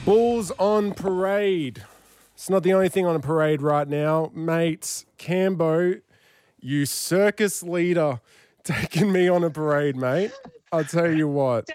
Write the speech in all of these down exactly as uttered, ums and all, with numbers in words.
Bulls on parade. It's not the only thing on a parade right now. Mate, Cambo, you circus leader, taking me on a parade, mate. I'll tell you what.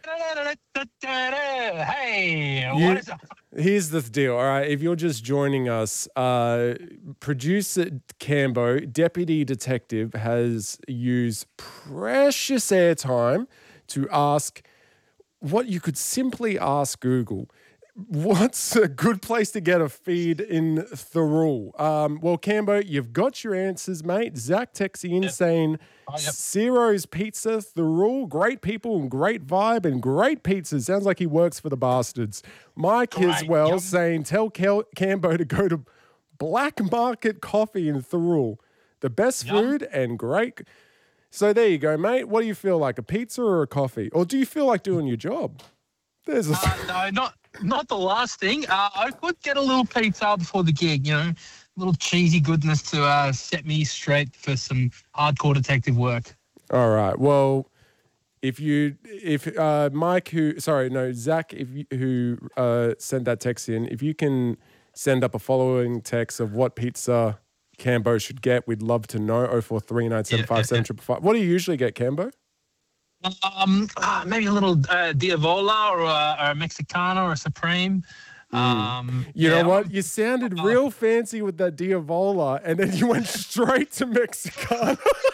Hey, You- what is up? Here's the deal, all right? If you're just joining us, uh, producer Cambo, deputy detective, has used precious airtime to ask what you could simply ask Google. What's a good place to get a feed in Thirroul? Um, well, Cambo, you've got your answers, mate. Zach texts in Yep. saying Oh, yep. Ciro's Pizza, Thirroul, great people and great vibe and great pizza. Sounds like he works for the bastards. Mike as Great, well yum. saying, tell Kel- Cambo to go to Black Market Coffee in Thirroul. The best Yum. food and great. So there you go, mate. What do you feel like, a pizza or a coffee? Or do you feel like doing your job? There's a... Uh, no, not not the last thing. Uh, I could get a little pizza before the gig, you know, a little cheesy goodness to uh, set me straight for some hardcore detective work. All right. Well, if you, if uh, Mike, who, sorry, no, Zach, if you, who uh, sent that text in, if you can send up a following text of what pizza Cambo should get, we'd love to know. oh four three nine seven five seven five five. What do you usually get, Cambo? Um, ah, maybe a little uh, Diavola or a, or a Mexicana or a Supreme. Um, You yeah, know what? You sounded real fancy with that Diavola, and then you went straight to Mexicana.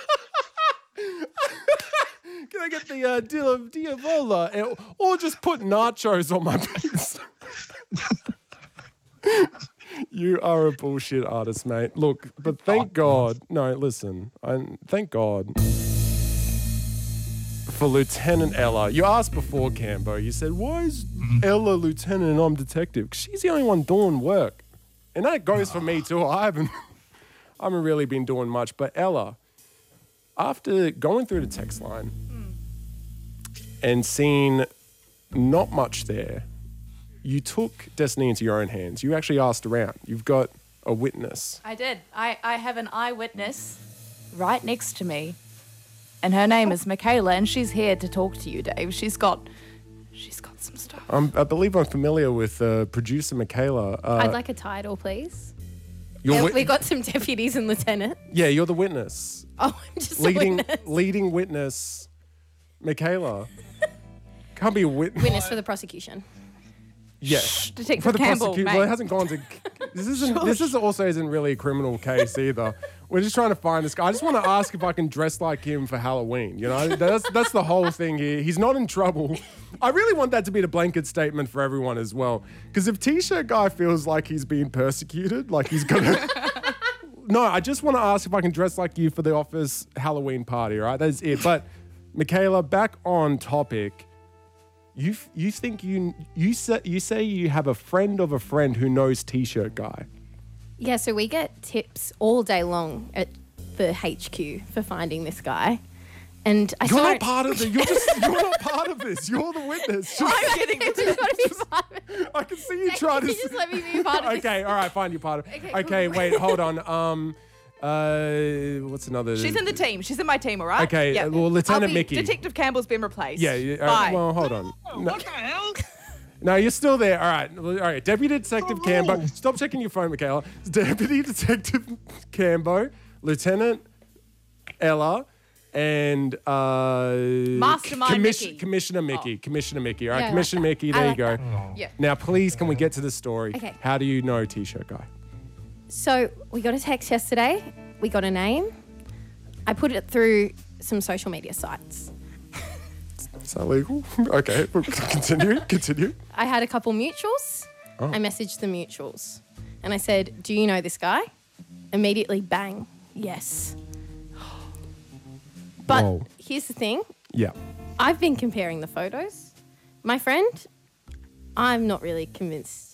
Can I get the uh, Dia- Diavola? And- Or just put nachos on my pizza? You are a bullshit artist, mate. Look, but thank God. No, listen. I, thank God for Lieutenant Ella. You asked before, Cambo. You said, why is Ella lieutenant and I'm detective? 'Cause she's the only one doing work. And that goes for me too. I haven't, I haven't really been doing much. But Ella, after going through the text line and seeing not much there, you took destiny into your own hands. You actually asked around. You've got a witness. I did. I, I have an eyewitness right next to me. And her name is Michaela, and she's here to talk to you, Dave. She's got she's got some stuff. Um, I believe I'm familiar with uh, producer Michaela. Uh, I'd like a title, please. you're Yeah, wit- we got some deputies and lieutenant. yeah, you're the witness. Oh, I'm just leading a witness. leading witness, Michaela. Can't be a witness. Witness for the prosecution. Yeah. Detective For the Campbell, prosecution, mate. well, it hasn't gone to. This isn't. This is also isn't really a criminal case either. We're just trying to find this guy. I just want to ask if I can dress like him for Halloween. You know, that's that's the whole thing here. He's not in trouble. I really want that to be the blanket statement for everyone as well. Because if T-shirt guy feels like he's being persecuted, like he's gonna. No, I just want to ask if I can dress like you for the office Halloween party. All right, that's it. But Michaela, back on topic. You f- you think you you say you say you have a friend of a friend who knows T-shirt guy. Yeah, so we get tips all day long at the H Q for finding this guy. And I You're saw not it- part of the. You're just. You're not part of this. You're the witness. Just- I'm kidding. Just gotta be part of it. I can see you Can trying to. you just let me be part of this? Okay, all right, fine. You're part of. Okay, Okay, cool. wait, hold on. Um, uh, what's another? She's in the team. She's in my team, all right? Okay, Yeah. uh, well, Lieutenant I'll be- Mickey. Detective Campbell's been replaced. Yeah. yeah uh, Bye. well, hold on. Oh, No, what the hell? no, you're still there. All right. Well, all right. Deputy Detective Cambo. Stop checking your phone, Michaela. Deputy Detective Cambo, Lieutenant Ella, and uh, Mastermind Mickey. Commissioner Mickey. Commissioner Mickey. All right, Yeah, I like Commissioner that. Mickey. I There like you go. that. Yeah. Now, please, can we get to the story? Okay. How do you know T-shirt guy? So we got a text yesterday. We got a name. I put it through some social media sites. Is that legal? Okay. Continue. Continue. I had a couple mutuals. Oh. I messaged the mutuals. And I said, do you know this guy? Immediately, bang, yes. But Whoa. here's the thing. Yeah. I've been comparing the photos. My friend, I'm not really convinced